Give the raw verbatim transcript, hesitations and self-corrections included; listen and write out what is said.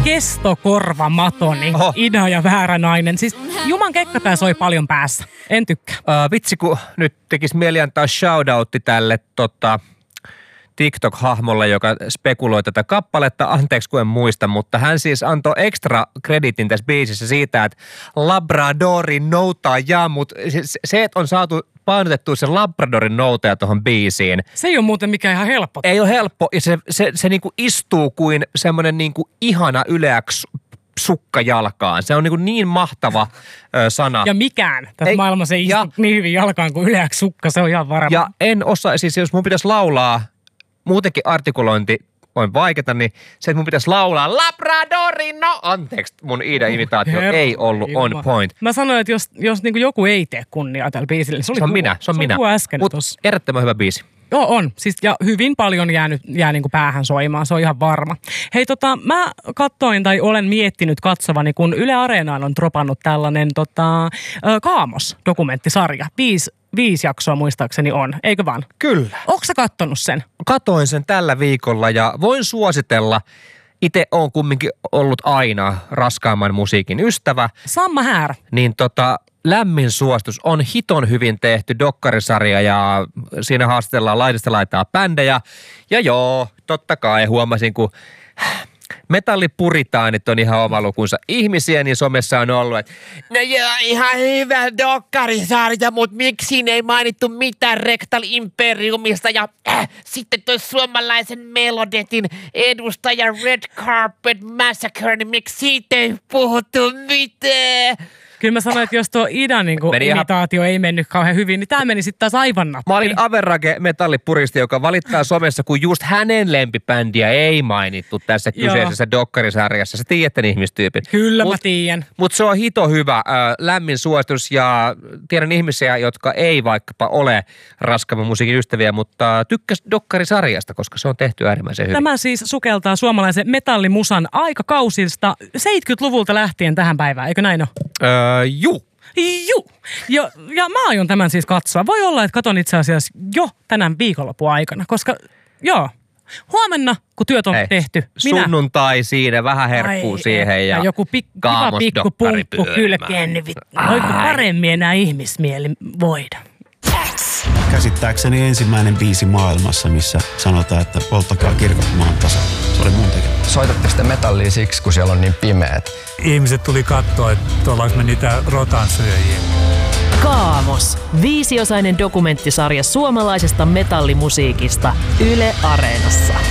kestokorvamatoni, Oho. Ida ja Väärä-nainen. Siis juman kekka tää soi paljon päässä. En tykkää. Uh, vitsi, kun nyt tekisi mieli antaa shoutoutti tälle tota, TikTok-hahmolle, joka spekuloi tätä kappaletta. Anteeksi, kun en muista, mutta hän siis antoi extra kreditin tässä biisissä siitä, että Labradorin noutaa ja, mutta se, se, että on saatu painotettua se Labradorin noutaja tuohon biisiin. Se ei ole muuten mikään ihan helppo. Ei ole helppo ja se, se, se niinku istuu kuin semmoinen niinku ihana yleäksi sukka jalkaan. Se on niin, niin mahtava ö, sana. Ja mikään tässä ei, maailmassa ei istu niin hyvin jalkaan kuin yleäksi sukka, se on ihan varma. Ja en osaa, siis jos mun pitäisi laulaa, muutenkin artikulointi on vaikeata, niin se, että mun pitäisi laulaa Labradorino. Anteeksi, mun Iida-imitaatio Herra, ei ollut ilma. on point. Mä sanoin, että jos, jos niin joku ei tee kunniaa tällä biisillä, niin se oli Se on tuo, minä, se on se minä. Tuo äsken Mut tossa. Erättömän hyvä biisi. Joo, on. Siis, ja hyvin paljon jäänyt, jää niin kuin päähän soimaan, se on ihan varma. Hei tota, mä katsoin tai olen miettinyt katsovani, kun Yle Areenaan on dropannut tällainen tota, Kaamos-dokumenttisarja. Viisi, viisi jaksoa muistaakseni on, eikö vaan? Kyllä. Ootko sä kattonut sen? Katoin sen tällä viikolla ja voin suositella. Itse olen kumminkin ollut aina raskaamman musiikin ystävä. Samma här. Niin tota, lämmin suositus. On hiton hyvin tehty dokkarisarja ja siinä haastellaan laidasta laitaa bändejä. Ja joo, totta kai huomasin, kun metallipuritaanit on ihan oma lukunsa ihmisiä, niin somessa on ollut, että no joo, ihan hyvä dokkarisarja, mutta miksi ei mainittu mitään Rectal Imperiumista ja äh, sitten toi suomalaisen Melodetin edustaja Red Carpet Massacre, niin miksi siitä ei puhuttu mitään? Kyllä mä sanoin, että jos tuo Idan niin imitaatio ihan... ei mennyt kauhean hyvin, niin tää meni sitten taas aivan nappiin. Mä olin Average metallipuristi, joka valittaa somessa, kun just hänen lempibändiä ei mainittu tässä kyseisessä dokkarisarjassa. Sä tiedät tämän ihmistyypin. Kyllä mut, mä tiedän. Mutta se on hito hyvä, äh, lämmin suositus ja tiedän ihmisiä, jotka ei vaikkapa ole raskaamman musiikin ystäviä, mutta tykkäs dokkarisarjasta, koska se on tehty äärimmäisen hyvin. Tämä siis sukeltaa suomalaisen metallimusan aikakausista seitsemänkymmentäluvulta lähtien tähän päivään, eikö näin ole? Öö, juu. Juu. Ja, ja mä aion tämän siis katsoa. Voi olla, että katon itse asiassa jo tänään viikonlopun aikana, koska joo, huomenna, kun työt on Hei, tehty. Minä... Sunnuntai siinä, vähän herkkuu Ai, siihen ja, ja joku pik, kiva pikku pumppu kylkeen, niin voiko paremmin enää ihmismieli voida. Käsittääkseni ensimmäinen biisi maailmassa, missä sanotaan, että polttakaa kirkot maan tasalla. Se oli mun tekemä. Soitatte sitä metallia siksi, kun siellä on niin pimeät. Ihmiset tuli katsoa, että ollaanko me niitä rotansyöjiä. Kaamos. Viisiosainen dokumenttisarja suomalaisesta metallimusiikista Yle Areenassa.